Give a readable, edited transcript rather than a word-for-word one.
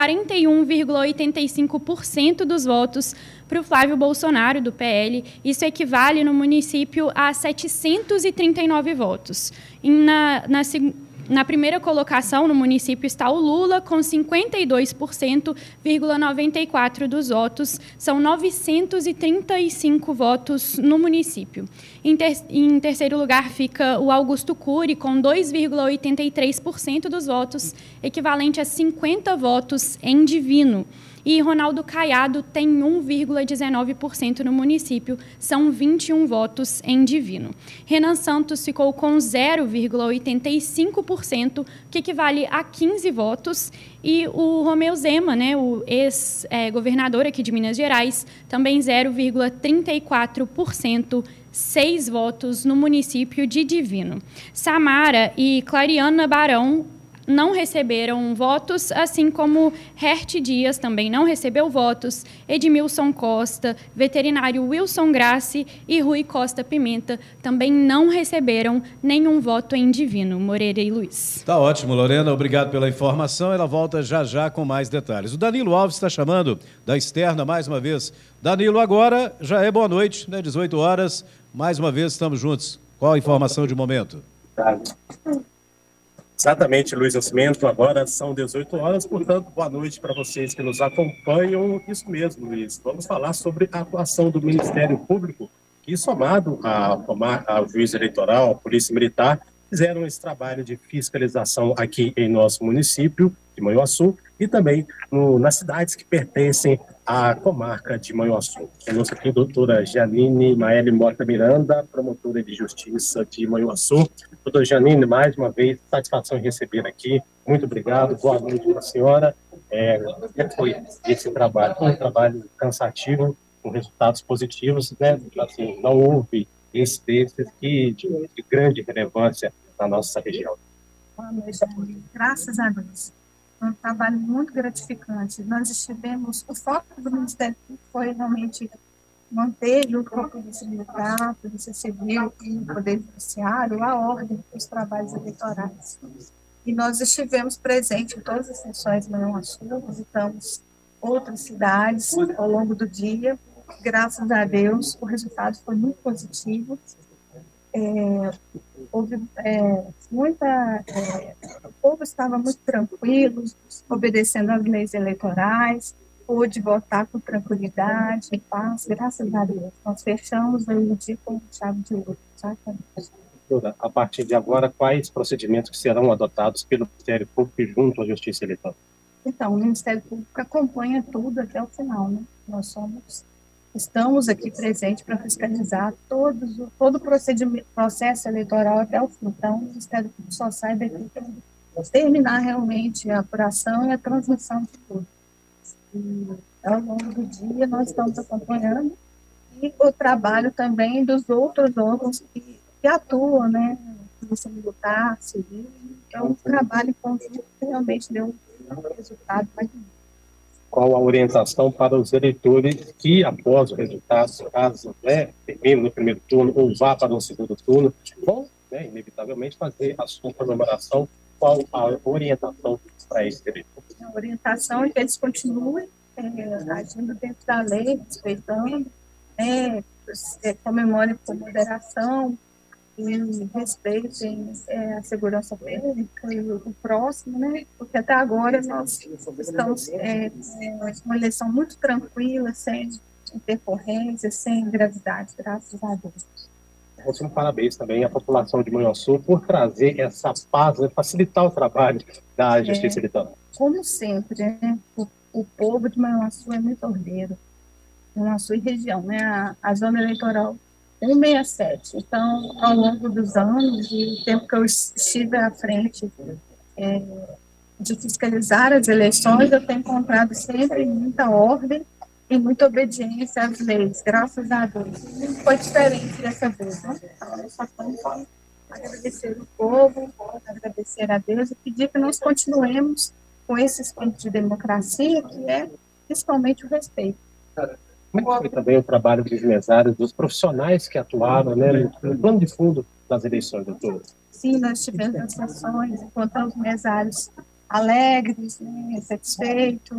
41,85% dos votos para o Flávio Bolsonaro, do PL. Isso equivale no município a 739 votos. Na primeira colocação no município está o Lula, com 52,94% dos votos. São 935 votos no município. Em terceiro lugar fica o Augusto Cury, com 2,83% dos votos, equivalente a 50 votos em Divino. E Ronaldo Caiado tem 1,19% no município, são 21 votos em Divino. Renan Santos ficou com 0,85%, que equivale a 15 votos, e o Romeu Zema, o ex-governador aqui de Minas Gerais, também 0,34%, 6 votos no município de Divino. Samara e Clariana Barão não receberam votos, assim como Hert Dias também não recebeu votos, Edmilson Costa, veterinário Wilson Grassi e Rui Costa Pimenta também não receberam nenhum voto em Divino. Moreira e Luiz. Tá ótimo, Lorena, obrigado pela informação. Ela volta já já com mais detalhes. O Danilo Alves está chamando da externa mais uma vez. Danilo, agora já é boa noite, 18 horas, mais uma vez estamos juntos. Qual a informação de momento? Exatamente, Luiz Nascimento, agora são 18 horas, portanto, boa noite para vocês que nos acompanham. Isso mesmo, Luiz. Vamos falar sobre a atuação do Ministério Público, que, somado ao juiz eleitoral, à Polícia Militar, fizeram esse trabalho de fiscalização aqui em nosso município de Manhuaçu e também nas cidades que pertencem à comarca de Manhuaçu. Temos aqui a doutora Janine Maeli Mota Miranda, promotora de justiça de Manhuaçu. Doutora Janine, mais uma vez, satisfação em receber aqui. Muito obrigado, boa noite para a senhora. Como foi esse trabalho? Foi um trabalho cansativo, com resultados positivos, né? Assim, não houve incidências de grande relevância na nossa região. Boa noite, graças a Deus. Foi um trabalho muito gratificante. Nós estivemos, o foco do Ministério Público foi realmente manter, junto com a Polícia Militar, a Polícia Civil e o Poder Judiciário, a ordem dos trabalhos eleitorais. E nós estivemos presentes em todas as sessões de Manhuaçu, visitamos outras cidades ao longo do dia. Graças a Deus, o resultado foi muito positivo. Houve o povo estava muito tranquilo, obedecendo às leis eleitorais, pôde votar com tranquilidade e paz, graças a Deus. Nós fechamos aí o dia com chave de ouro. A partir de agora, quais procedimentos serão adotados pelo Ministério Público junto à Justiça Eleitoral? Então, o Ministério Público acompanha tudo até o final, né? Estamos aqui presentes para fiscalizar todo o processo eleitoral até o fim. Então, o Ministério Público só sai daqui para terminar realmente a apuração e a transmissão de tudo. E, ao longo do dia, nós estamos acompanhando e o trabalho também dos outros órgãos que atuam, né? Polícia Militar, Civil. É um trabalho conjunto que realmente deu um resultado magnífico. Qual a orientação para os eleitores que, após o resultado, caso termine no primeiro turno ou vá para o segundo turno, vão, inevitavelmente, fazer a sua comemoração? Qual a orientação para esses eleitores? A orientação é que eles continuem agindo dentro da lei, respeitando, comemorem com moderação, e respeitem a segurança pública e o próximo, né? Porque até agora nós estamos uma eleição muito tranquila, sem intercorrência, sem gravidade, graças a Deus. Um parabéns também à população de Manhuaçu por trazer essa paz, facilitar o trabalho da Justiça Eleitoral. Como sempre, né? O povo de Manhuaçu é muito ordeiro. Manhuaçu e região, né? A zona eleitoral 167. Então, ao longo dos anos e o tempo que eu estive à frente de fiscalizar as eleições, eu tenho encontrado sempre muita ordem e muita obediência às leis, graças a Deus. Não foi diferente dessa vez, né? Então, eu só tenho que agradecer o povo, agradecer a Deus e pedir que nós continuemos com esse espírito de democracia, que é principalmente o respeito. Como foi também o trabalho dos mesários, dos profissionais que atuaram, né, no plano de fundo das eleições, doutor? Sim, nós tivemos as sessões, encontramos mesários alegres, né, satisfeitos.